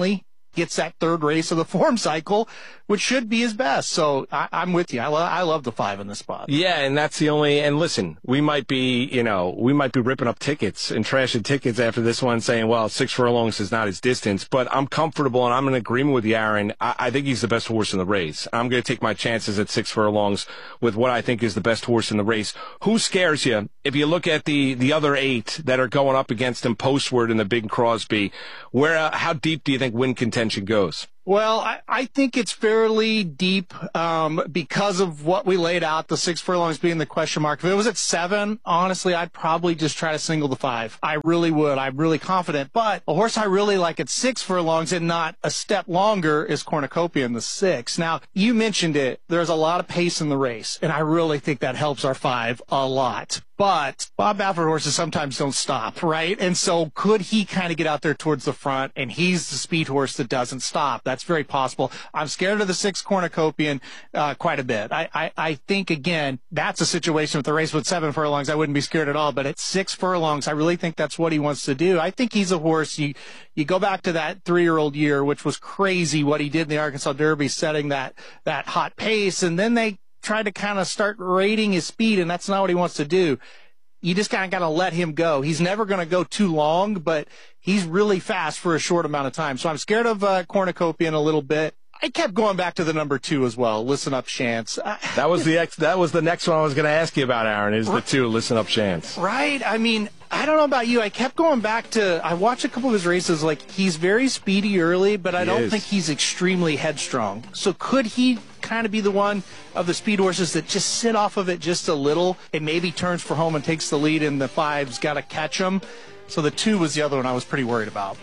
gets that third race of the form cycle, which should be his best. So I'm with you. I love the 5 in this spot. Yeah, and that's the only, and listen, we might be ripping up tickets and trashing tickets after this one saying, well, 6 furlongs is not his distance, but I'm comfortable and I'm in agreement with you, Aaron. I think he's the best horse in the race. I'm going to take my chances at 6 furlongs with what I think is the best horse in the race. Who scares you? If you look at the other 8 that are going up against him postward in the Bing Crosby, how deep do you think win contention goes? Well, I think it's fairly deep because of what we laid out, the 6 furlongs being the question mark. If it was at 7, honestly, I'd probably just try to single the 5. I really would. I'm really confident. But a horse I really like at 6 furlongs and not a step longer is Cornucopia in the 6. Now, you mentioned it. There's a lot of pace in the race, and I really think that helps our 5 a lot. But Bob Baffert horses sometimes don't stop, right? And so could he kind of get out there towards the front, and he's the speed horse that doesn't stop? That's very possible. I'm scared of the 6 Cornucopian quite a bit. I think, again, that's a situation with the race with 7 furlongs. I wouldn't be scared at all. But at 6 furlongs, I really think that's what he wants to do. I think he's a horse. You go back to that 3-year-old year, which was crazy what he did in the Arkansas Derby, setting that hot pace, and then they tried to kind of start rating his speed, and that's not what he wants to do. You just kind of got to let him go. He's never going to go too long, but he's really fast for a short amount of time. So I'm scared of Cornucopian a little bit. I kept going back to the number 2 as well. Listen Up Chance. That was the next one I was going to ask you about, Aaron, is the 2, Listen Up Chance. Right. I mean, I don't know about you. I kept going back to, I watched a couple of his races. Like, he's very speedy early, but I don't think he's extremely headstrong. So could he kind of be the one of the speed horses that just sit off of it just a little and maybe turns for home and takes the lead, and the 5's got to catch him? So the 2 was the other one I was pretty worried about.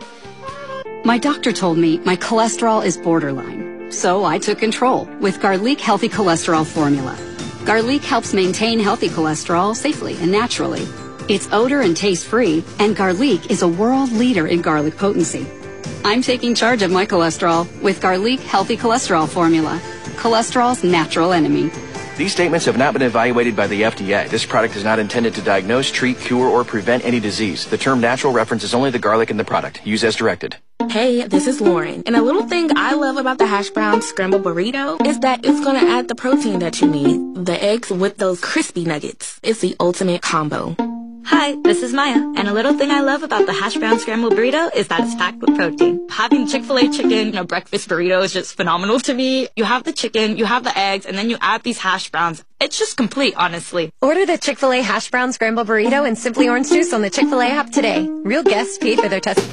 My doctor told me my cholesterol is borderline, so I took control with Garlic Healthy Cholesterol Formula. Garlic helps maintain healthy cholesterol safely and naturally. It's odor and taste-free, and Garlic is a world leader in garlic potency. I'm taking charge of my cholesterol with Garlic Healthy Cholesterol Formula, cholesterol's natural enemy. These statements have not been evaluated by the FDA. This product is not intended to diagnose, treat, cure, or prevent any disease. The term natural references only the garlic in the product. Use as directed. Hey, this is Lauren. And a little thing I love about the hash brown scrambled burrito is that it's going to add the protein that you need. The eggs with those crispy nuggets. It's the ultimate combo. Hi, this is Maya, and a little thing I love about the hash brown scrambled burrito is that it's packed with protein. Having Chick-fil-A chicken, breakfast burrito is just phenomenal to me. You have the chicken, you have the eggs, and then you add these hash browns. It's just complete, honestly. Order the Chick-fil-A hash brown scrambled burrito and Simply Orange Juice on the Chick-fil-A app today. Real guests paid for their test.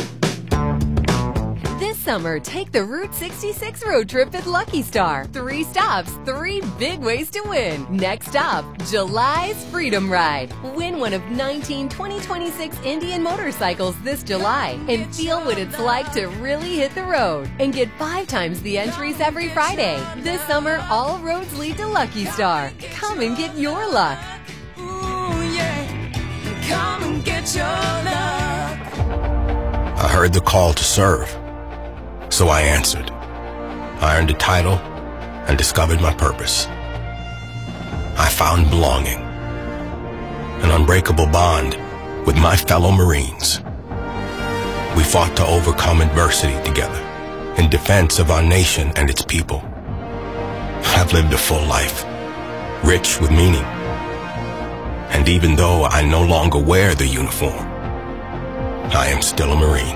This summer, take the Route 66 road trip at Lucky Star. 3 stops, 3 big ways to win. Next stop, July's Freedom Ride. Win one of 19 2026 Indian motorcycles this July and feel what it's like to really hit the road. And get 5 times the entries every Friday. This summer, all roads lead to Lucky Star. Come and get your luck. Ooh, yeah. Come and get your luck. I heard the call to serve. So I answered. I earned a title and discovered my purpose. I found belonging, an unbreakable bond with my fellow Marines. We fought to overcome adversity together in defense of our nation and its people. I've lived a full life, rich with meaning. And even though I no longer wear the uniform, I am still a Marine.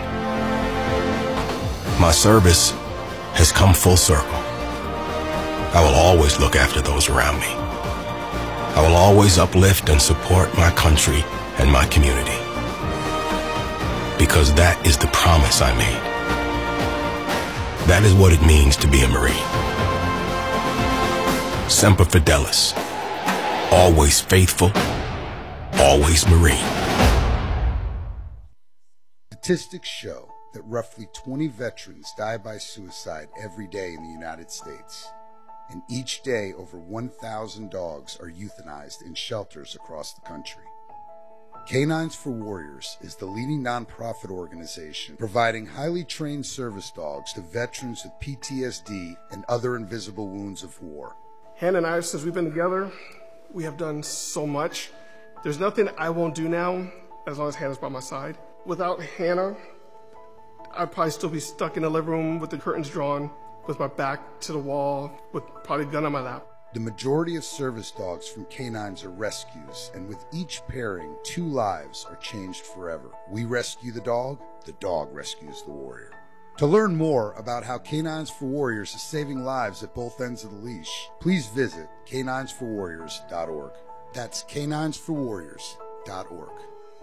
My service has come full circle. I will always look after those around me. I will always uplift and support my country and my community. Because that is the promise I made. That is what it means to be a Marine. Semper Fidelis. Always faithful. Always Marine. Statistics show that roughly 20 veterans die by suicide every day in the United States. And each day, over 1,000 dogs are euthanized in shelters across the country. Canines for Warriors is the leading nonprofit organization providing highly trained service dogs to veterans with PTSD and other invisible wounds of war. Hannah and I, since we've been together, we have done so much. There's nothing I won't do now as long as Hannah's by my side. Without Hannah, I'd probably still be stuck in the living room with the curtains drawn, with my back to the wall, with probably a gun on my lap. The majority of service dogs from Canines are rescues, and with each pairing, 2 lives are changed forever. We rescue the dog rescues the warrior. To learn more about how Canines for Warriors is saving lives at both ends of the leash, please visit caninesforwarriors.org. That's caninesforwarriors.org.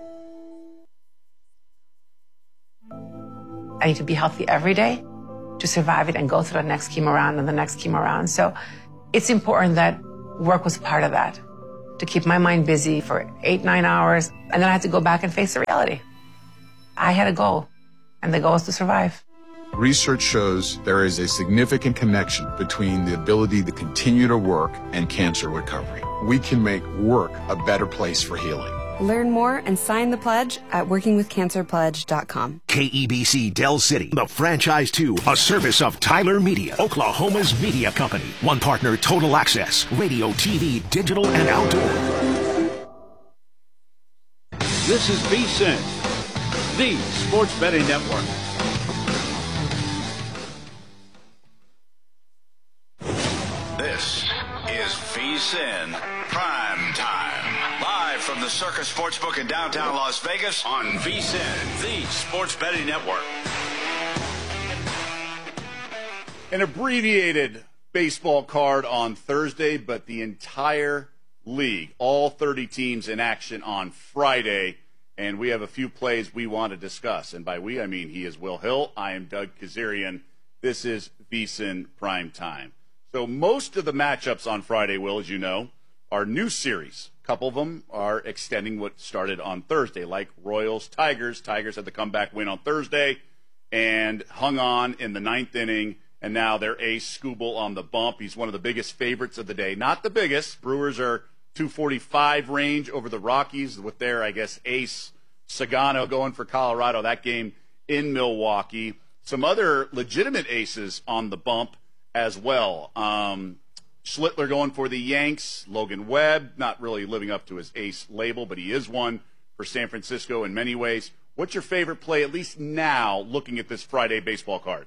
I need to be healthy every day to survive it and go through the next chemo round and the next chemo round. So it's important that work was part of that, to keep my mind busy for 8-9 hours. And then I had to go back and face the reality. I had a goal, and the goal is to survive. Research shows there is a significant connection between the ability to continue to work and cancer recovery. We can make work a better place for healing. Learn more and sign the pledge at workingwithcancerpledge.com. KEBC Del City, the Franchise 2, a service of Tyler Media, Oklahoma's media company. One partner, Total Access, radio, TV, digital, and outdoor. This is VSiN, the Sports Betting Network. This is VSiN Prime Time. Live from the Circus Sportsbook in downtown Las Vegas on VSiN, the Sports Betting Network. An abbreviated baseball card on Thursday, but the entire league, all 30 teams in action on Friday. And we have a few plays we want to discuss. And by we, I mean he is Will Hill. I am Doug Kazarian. This is VSiN Prime Time. So most of the matchups on Friday, Will, as you know, are new series. A couple of them are extending what started on Thursday, like Royals-Tigers. Tigers had the comeback win on Thursday and hung on in the 9th inning, and now their ace, Skubal, on the bump. He's one of the biggest favorites of the day. Not the biggest. Brewers are 245 range over the Rockies with their, I guess, ace, Sagano, going for Colorado. That game in Milwaukee. Some other legitimate aces on the bump as well. Schlittler going for the Yanks. Logan Webb, not really living up to his ace label, but he is one for San Francisco in many ways. What's your favorite play, at least now, looking at this Friday baseball card?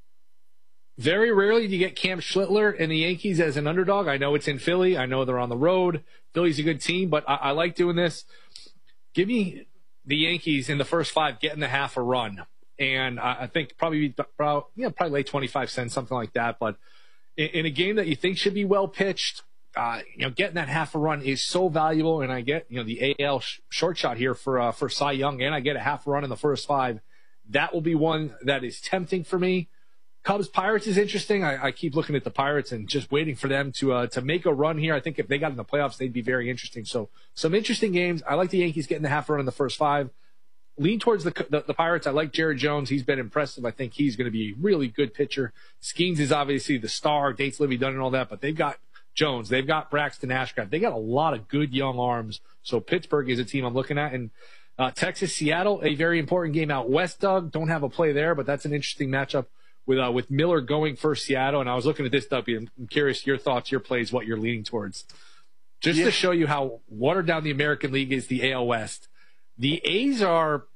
Very rarely do you get Cam Schlittler and the Yankees as an underdog. I know it's in Philly. I know they're on the road. Philly's a good team, but I like doing this. Give me the Yankees in the first 5 getting the half a run. And I think probably lay 25 cents, something like that. But in a game that you think should be well pitched, getting that half a run is so valuable. And I get, the AL short shot here for Cy Young, and I get a half a run in the first 5. That will be one that is tempting for me. Cubs Pirates is interesting. I keep looking at the Pirates and just waiting for them to make a run here. I think if they got in the playoffs, they'd be very interesting. So some interesting games. I like the Yankees getting the half run in the first 5. Lean towards the Pirates. I like Jared Jones. He's been impressive. I think he's going to be a really good pitcher. Skeens is obviously the star. Dates Livy Dunn and all that, but they've got Jones. They've got Braxton Ashcraft. They got a lot of good young arms. So Pittsburgh is a team I'm looking at. And Texas, Seattle, a very important game out west, Doug. Don't have a play there, but that's an interesting matchup with Miller going for Seattle. And I was looking at this, Duppy, and I'm curious your thoughts, your plays, what you're leaning towards. Just to show you how watered down the American League is, the AL West. The A's are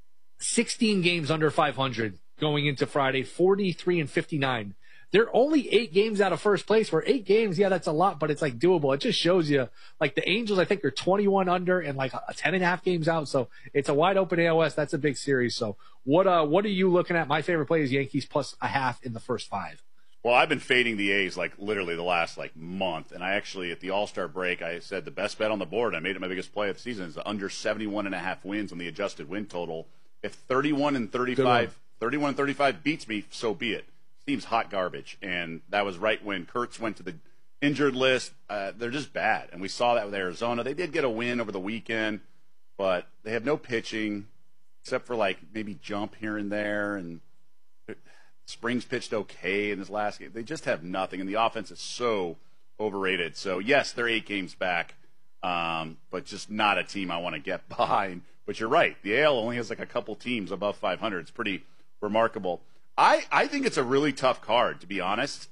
16 games under 500 going into Friday, 43-59. They're only 8 games out of first place. For 8 games, that's a lot, but it's like doable. It just shows you, like the Angels, I think are 21 under and like 10.5 games out. So it's a wide open AL West. That's a big series. So what are you looking at? My favorite play is Yankees plus a half in the first 5. Well, I've been fading the A's like literally the last month, and I actually at the All-Star break I said the best bet on the board. I made it my biggest play of the season is the under 71.5 wins on the adjusted win total. If 31 and 35 beats me, so be it. Seems hot garbage, and that was right when Kurtz went to the injured list. They're just bad, and we saw that with Arizona. They did get a win over the weekend, but they have no pitching except for maybe jump here and there, and Springs pitched okay in his last game. They just have nothing, and the offense is so overrated. So, yes, they're 8 games back, but just not a team I want to get behind. But you're right. The AL only has a couple teams above 500. It's pretty remarkable. I think it's a really tough card, to be honest.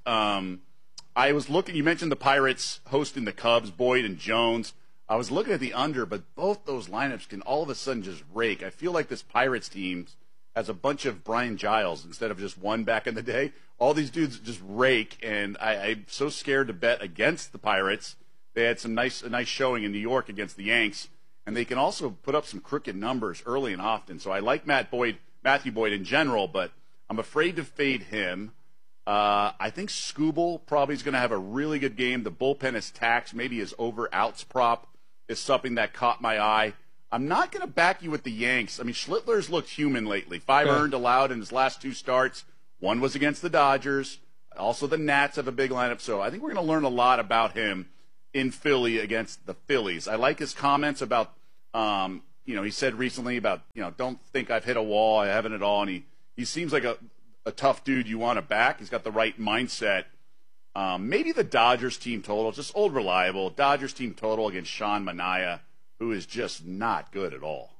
I was looking – you mentioned the Pirates hosting the Cubs, Boyd and Jones. I was looking at the under, but both those lineups can all of a sudden just rake. I feel like this Pirates team has a bunch of Brian Giles instead of just one back in the day. All these dudes just rake, and I'm so scared to bet against the Pirates. They had a nice showing in New York against the Yanks, and they can also put up some crooked numbers early and often. So I like Matthew Boyd in general, but I'm afraid to fade him. I think Skubal probably is going to have a really good game. The bullpen is taxed. Maybe his over-outs prop is something that caught my eye. I'm not going to back you with the Yanks. I mean, Schlittler's looked human lately. 5 earned allowed in his last 2 starts. 1 was against the Dodgers. Also, the Nats have a big lineup. So I think we're going to learn a lot about him in Philly against the Phillies. I like his comments about, he said recently about, don't think I've hit a wall. I haven't at all. And he seems like a tough dude you want to back. He's got the right mindset. Maybe the Dodgers team total, just old reliable. Dodgers team total against Sean Manaea, who is just not good at all.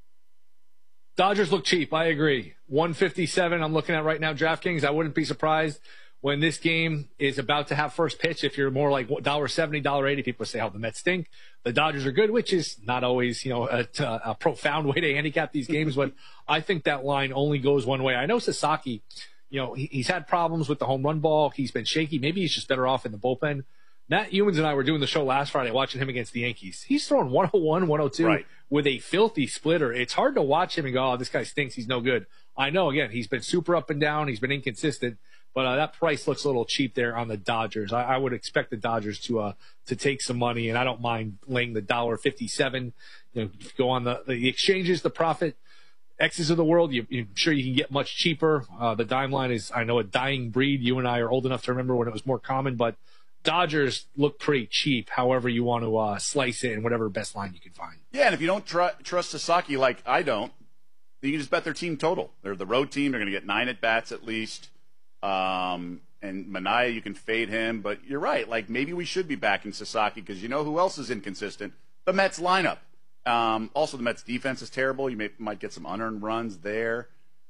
Dodgers look cheap. I agree. 157 I'm looking at right now, DraftKings. I wouldn't be surprised when this game is about to have first pitch. If you're more like $1.70, $1.80, people say, the Mets stink. The Dodgers are good, which is not always, a profound way to handicap these games. But I think that line only goes one way. I know Sasaki, he's had problems with the home run ball. He's been shaky. Maybe he's just better off in the bullpen. Matt Humans and I were doing the show last Friday watching him against the Yankees. He's throwing 101, 102 with a filthy splitter. It's hard to watch him and go, this guy stinks. He's no good. I know, again, he's been super up and down. He's been inconsistent. But that price looks a little cheap there on the Dodgers. I would expect the Dodgers to take some money, and I don't mind laying the $1.57. Go on the exchanges, the profit X's of the world. You're sure you can get much cheaper. The dime line is, I know, a dying breed. You and I are old enough to remember when it was more common, but Dodgers look pretty cheap, however you want to slice it, and whatever best line you can find. Yeah, and if you don't trust Sasaki like I don't, then you can just bet their team total. They're the road team. They're going to get 9 at-bats at least. And Manaea, you can fade him. But you're right. Like, maybe we should be backing Sasaki because you know who else is inconsistent? The Mets lineup. Also, the Mets defense is terrible. You might get some unearned runs there.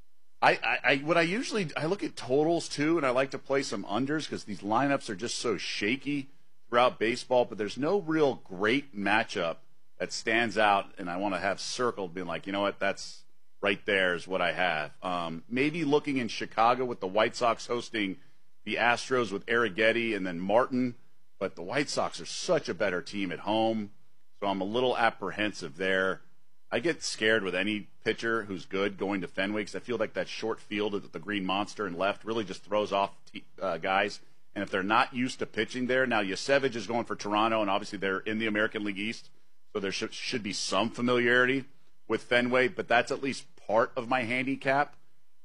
I look at totals too, and I like to play some unders because these lineups are just so shaky throughout baseball. But there's no real great matchup that stands out, and I want to have circled, being like, you know what, that's right there is what I have. Maybe looking in Chicago with the White Sox hosting the Astros with Arrighetti and then Martin, but the White Sox are such a better team at home, so I'm a little apprehensive there. I get scared with any pitcher who's good going to Fenway because I feel like that short field of the Green Monster and left really just throws off guys. And if they're not used to pitching there, now Yasevich is going for Toronto, and obviously they're in the American League East, so there should be some familiarity with Fenway, but that's at least part of my handicap.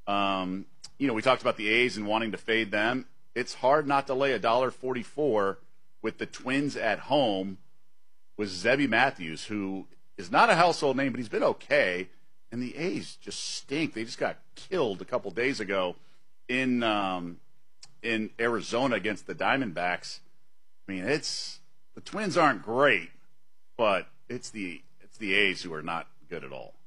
We talked about the A's and wanting to fade them. It's hard not to lay $1.44 with the Twins at home with Zebby Matthews, who is not a household name, but he's been okay. And the A's just stink. They just got killed a couple days ago in Arizona against the Diamondbacks. I mean, the Twins aren't great, but it's the A's who are not good at all.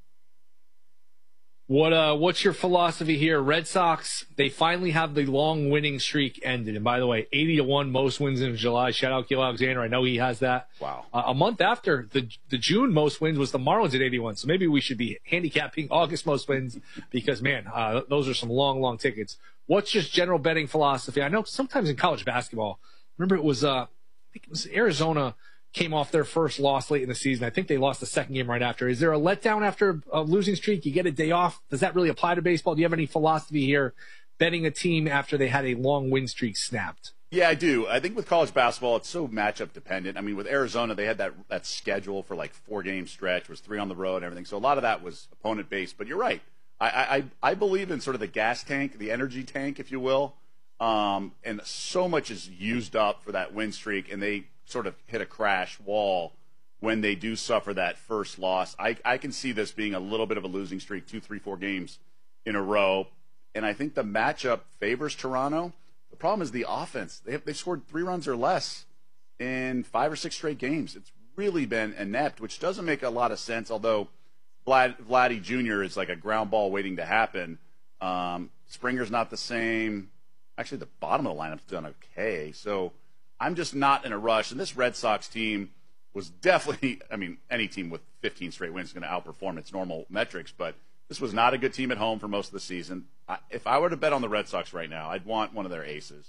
What's your philosophy here? Red Sox, they finally have the long winning streak ended. And by the way, 80-1 most wins in July. Shout out Gil Alexander. I know he has that. Wow. A month after the June most wins was the Marlins at 81. So maybe we should be handicapping August most wins because, man, those are some long, long tickets. What's just general betting philosophy? I know sometimes in college basketball, remember it was, I think it was Arizona came off their first loss late in the season. I think they lost the second game right after. Is there a letdown after a losing streak? You get a day off. Does that really apply to baseball? Do you have any philosophy here, betting a team after they had a long win streak snapped? Yeah, I do. I think with college basketball, it's so matchup dependent. I mean, with Arizona, they had that schedule for like 4-game stretch, was 3 on the road and everything. So a lot of that was opponent based. But you're right. I believe in sort of the gas tank, the energy tank, if you will. And so much is used up for that win streak, and they sort of hit a crash wall when they do suffer that first loss. I can see this being a little bit of a losing streak, 2, 3, 4 games in a row. And I think the matchup favors Toronto. The problem is the offense. They've scored 3 runs or less in 5 or 6 straight games. It's really been inept, which doesn't make a lot of sense, although Vladdy Jr. is like a ground ball waiting to happen. Springer's not the same. Actually, the bottom of the lineup's done okay. So I'm just not in a rush. And this Red Sox team was definitely, I mean, any team with 15 straight wins is going to outperform its normal metrics, but This was not a good team at home for most of the season. If I were to bet on the Red Sox right now, I'd want one of their aces.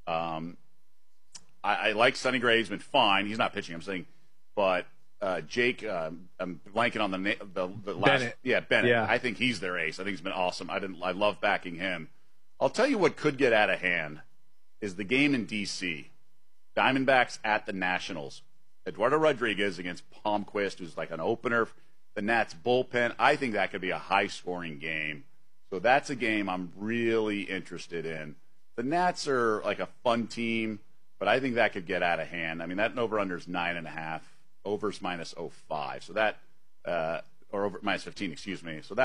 I like Sonny Gray. He's been fine. He's not pitching, I'm saying. But Jake, I'm blanking on the last. Bennett. Yeah, Bennett. Yeah. I think he's their ace. I think he's been awesome. I love backing him. I'll tell you what could get out of hand is the game in D.C. Diamondbacks at the Nationals. Eduardo Rodriguez against Palmquist, who's like an opener. The Nats bullpen. I think that could be a high-scoring game. So that's a game I'm really interested in. The Nats are like a fun team, but I think that could get out of hand. I mean, that over-under is 9.5. Over's -0.5. So that, or over -15, excuse me. So that.